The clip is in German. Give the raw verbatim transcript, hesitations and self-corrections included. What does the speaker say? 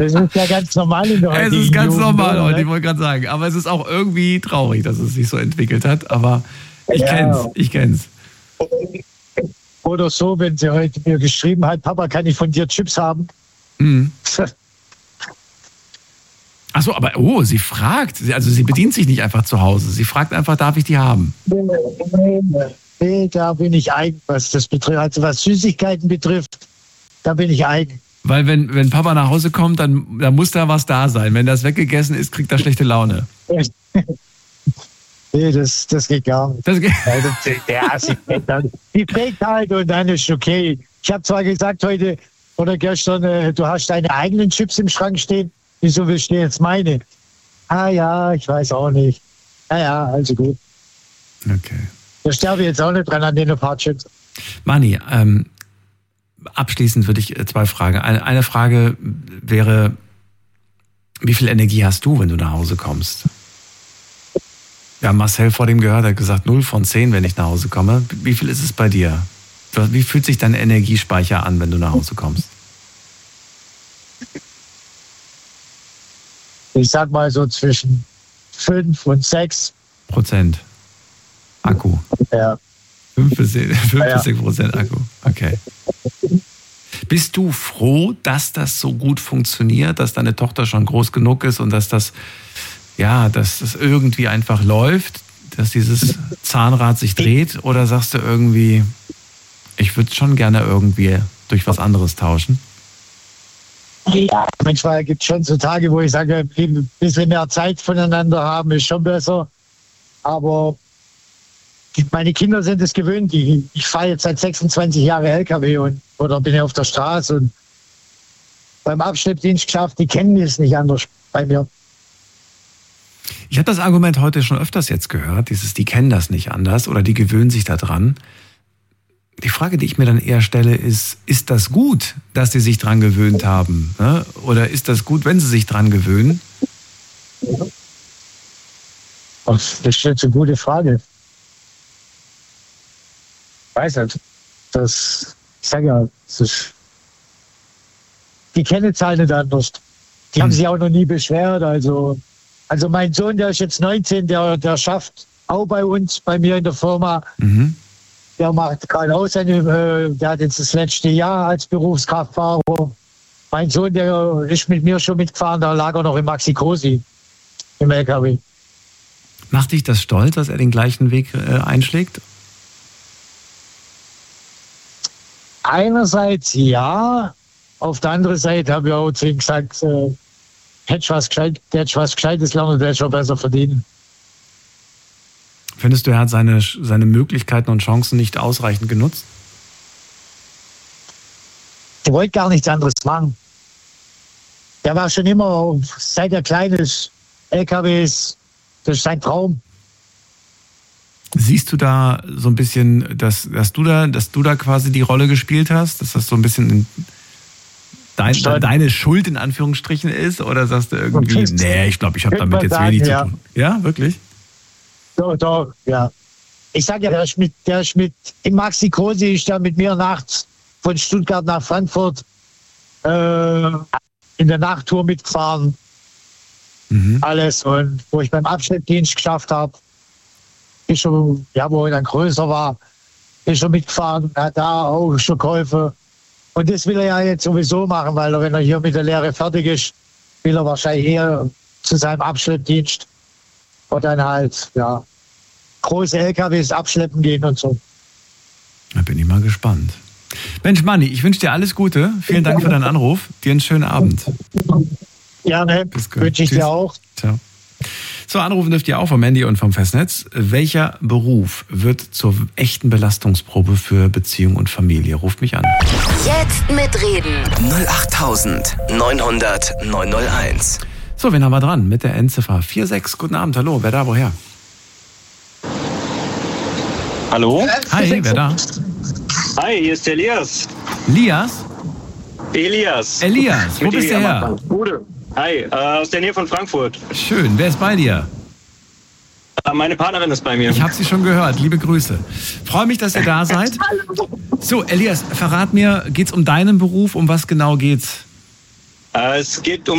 Das ist ja ganz normal in der heutigen Es ist ganz Jugend, normal oder? heute, ich wollte gerade sagen. Aber es ist auch irgendwie traurig, dass es sich so entwickelt hat. Aber ich Ja. kenn's, ich kenn's. Oder so, wenn sie heute mir geschrieben hat, Papa, kann ich von dir Chips haben? Mhm. Ach so, aber oh, sie fragt. Sie- Also sie bedient sich nicht einfach zu Hause. Sie fragt einfach, darf ich die haben? Nee, da bin ich eigen, was das betrifft. Also was Süßigkeiten betrifft, da bin ich eigen. Weil wenn, wenn Papa nach Hause kommt, dann, dann muss da was da sein. Wenn das weggegessen ist, kriegt er schlechte Laune. Nee, das, das geht gar nicht. Das geht. Ja, das- ja, sie fängt halt- die fängt halt und dann ist okay. Ich habe zwar gesagt heute oder gestern, äh, du hast deine eigenen Chips im Schrank stehen. Wieso willst du jetzt meine? Ah ja, ich weiß auch nicht. Ja, ja, also gut. Okay. Da sterbe ich jetzt auch nicht dran an den paar Chips. Mani, ähm, abschließend würde ich äh, zwei Fragen. Eine, eine Frage wäre, wie viel Energie hast du, wenn du nach Hause kommst? Ja, Marcel vor dem gehört, hat gesagt, null von zehn, wenn ich nach Hause komme. Wie viel ist es bei dir? Wie fühlt sich dein Energiespeicher an, wenn du nach Hause kommst? Ich sag mal so zwischen fünf und sechs. Prozent Akku. Ja. fünf bis Ja. sechs Prozent Akku. Okay. Bist du froh, dass das so gut funktioniert, dass deine Tochter schon groß genug ist und dass das, ja, dass das irgendwie einfach läuft, dass dieses Zahnrad sich dreht? Oder sagst du irgendwie, ich würde schon gerne irgendwie durch was anderes tauschen? Ja, manchmal gibt es schon so Tage, wo ich sage, ein bisschen mehr Zeit voneinander haben ist schon besser. Aber die, meine Kinder sind es gewöhnt. Ich, ich fahre jetzt seit sechsundzwanzig Jahren L K W und, oder bin auf der Straße und beim Abschleppdienst geschafft. Die kennen es nicht anders bei mir. Ich habe das Argument heute schon öfters jetzt gehört, dieses, die kennen das nicht anders oder die gewöhnen sich daran. Die Frage, die ich mir dann eher stelle, ist, ist das gut, dass sie sich dran gewöhnt haben? Ne? Oder ist das gut, wenn sie sich dran gewöhnen? Das ist jetzt eine gute Frage. Ich weiß nicht. Das, ich sage ja, das ist, die kennen es halt nicht anders. Die Hm. haben sich auch noch nie beschwert. Also, also mein Sohn, der ist jetzt neunzehn, der, der schafft auch bei uns, bei mir in der Firma. Mhm. Der macht gerade auch seine, äh, der hat jetzt das letzte Jahr als Berufskraftfahrer. Mein Sohn, der ist mit mir schon mitgefahren, da lag er noch in Maxi-Cosi im L K W. Macht dich das stolz, dass er den gleichen Weg äh, einschlägt? Einerseits ja, auf der anderen Seite habe ich auch zu ihm gesagt, äh, hättest was gescheit, hättest was Gescheites lernen, der schon besser verdienen. Findest du, er hat seine, seine Möglichkeiten und Chancen nicht ausreichend genutzt? Der wollte gar nichts anderes machen. Der war schon immer, seit er klein ist, L K Ws, das ist sein Traum. Siehst du da so ein bisschen, dass, dass, du da, dass du da quasi die Rolle gespielt hast? Dass das so ein bisschen dein, Stolz. deine Schuld in Anführungsstrichen ist? Oder sagst du irgendwie, nee, ich glaube, ich habe Könnte damit man jetzt sagen, wenig ja. zu tun? Ja, wirklich? Doch, doch, ja. Ich sage ja, der ist mit, der ist mit, im Maxi-Cosi ist der mit mir nachts von Stuttgart nach Frankfurt äh, in der Nachttour mitgefahren. Mhm. Alles. Und wo ich beim Abschleppdienst geschafft habe, ist schon, ja, wo er dann größer war, ist schon mitgefahren, hat da auch schon geholfen. Und das will er ja jetzt sowieso machen, weil er, wenn er hier mit der Lehre fertig ist, will er wahrscheinlich eher zu seinem Abschleppdienst und dann halt, ja, große L K Ws abschleppen gehen und so. Da bin ich mal gespannt. Mensch, Manni, ich wünsche dir alles Gute. Vielen Dank für deinen Anruf. Dir einen schönen Abend. Gerne, Bis gut. wünsche ich Tschüss. dir auch. Ciao. So, anrufen dürft ihr auch vom Handy und vom Festnetz. Welcher Beruf wird zur echten Belastungsprobe für Beziehung und Familie? Ruft mich an. Jetzt mitreden. null acht neun hundert neun null eins. So, wen haben wir dran? Mit der Endziffer vier sechs. Guten Abend, hallo. Wer da, woher? Hallo? Hi, wer da? Hi, hier ist der Elias. Lias? Elias. Elias, wo Mit bist E du am her? Anfang. Gute. Hi, äh, aus der Nähe von Frankfurt. Schön, wer ist bei dir? Äh, meine Partnerin ist bei mir. Ich habe sie schon gehört, liebe Grüße. Freue mich, dass ihr da seid. So, Elias, verrat mir, geht's um deinen Beruf? Um was genau geht's? Äh, es geht um